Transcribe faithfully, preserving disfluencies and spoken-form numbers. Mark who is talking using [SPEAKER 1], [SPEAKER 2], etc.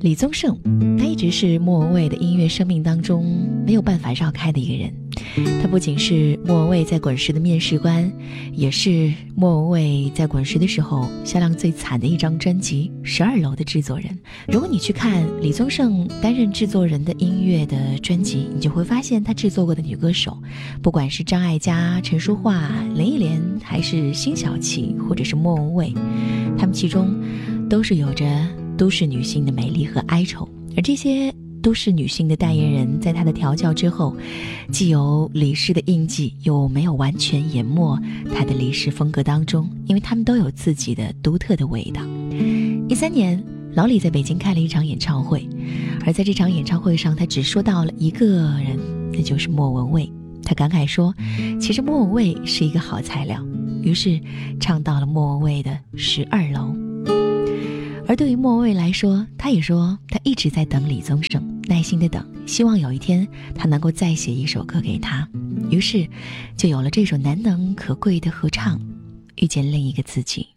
[SPEAKER 1] 李宗盛，他一直是莫文蔚的音乐生命当中没有办法绕开的一个人。他不仅是莫文蔚在滚石的面试官，也是莫文蔚在滚石的时候销量最惨的一张专辑《十二楼》的制作人。如果你去看李宗盛担任制作人的音乐的专辑，你就会发现他制作过的女歌手，不管是张艾嘉、陈淑桦、林忆莲，还是辛晓琪，或者是莫文蔚，他们其中都是有着都市女性的美丽和哀愁。而这些都市女性的代言人，在她的调教之后，既有李氏的印记，又没有完全淹没她的李氏风格当中，因为她们都有自己的独特的味道。一三年，老李在北京开了一场演唱会，而在这场演唱会上，他只说到了一个人，那就是莫文蔚。他感慨说，其实莫文蔚是一个好材料，于是唱到了莫文蔚的《十二楼》。而对于莫文蔚来说，他也说他一直在等李宗盛，耐心的等，希望有一天他能够再写一首歌给他。于是就有了这首难能可贵的合唱，遇见另一个自己。